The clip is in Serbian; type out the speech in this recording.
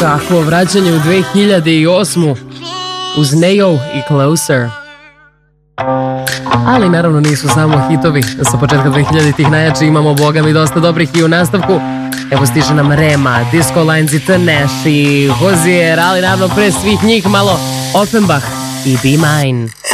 Kakvo vraćanje u 2008. uz Neo i Closer. Ali naravno nisu samo hitovi. Sa početka 2000-ih najjači imamo boga mi dosta dobrih i u nastavku. Evo stiže nam Rema, Disco Lines i Tenashi, Hozier, ali naravno pre svih njih malo Offenbach i Be Mine.